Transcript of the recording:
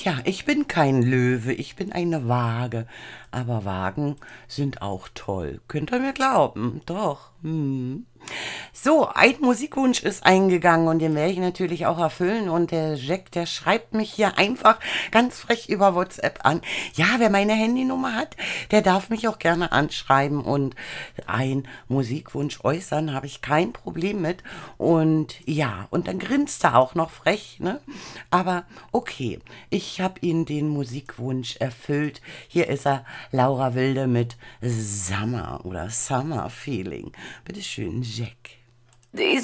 Ja, ich bin kein Löwe, ich bin eine Waage. Aber Wagen sind auch toll. Könnt ihr mir glauben? Doch. Hm. So, ein Musikwunsch ist eingegangen und den werde ich natürlich auch erfüllen. Und der Jack, der schreibt mich hier einfach ganz frech über WhatsApp an. Ja, wer meine Handynummer hat, der darf mich auch gerne anschreiben und einen Musikwunsch äußern, habe ich kein Problem mit. Und ja, und dann grinst er auch noch frech, ne? Aber okay, ich habe ihm den Musikwunsch erfüllt. Hier ist er, Laura Wilde mit Summer oder Summer Feeling. Bitteschön, Jack.